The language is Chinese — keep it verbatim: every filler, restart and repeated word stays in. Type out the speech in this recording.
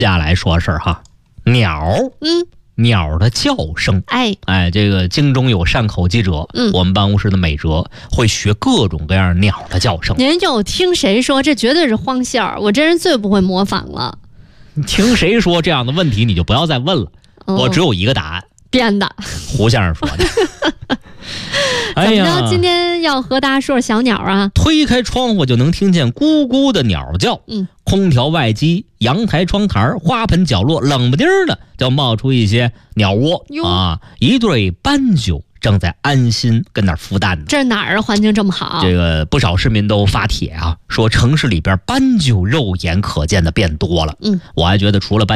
接下来说事儿哈，鸟， 嗯， 鸟的叫声， 哎哎，这个京中有善口记者， 嗯， 我们办公室的美哲会学各种各样鸟的叫声。 您有听谁说这绝对是荒线儿？我这人最不会模仿了。 你听谁说这样的问题，你就不要再问了。 哦、 我只有一个答案， 编的。 胡先生说的。哎呀， 怎么着？今天要和大家说说小鸟啊？ 推开窗户就能听见咕咕的鸟叫。 嗯， 空调外机、阳台窗台、花盆角落，冷不丁的就冒出一些鸟窝啊！一对斑鸠正在安心跟那儿孵蛋呢。 这哪儿啊？环境这么好？ 这个不少市民都发帖啊，说城市里边斑鸠肉眼可见的变多了。 嗯， 我还觉得除了斑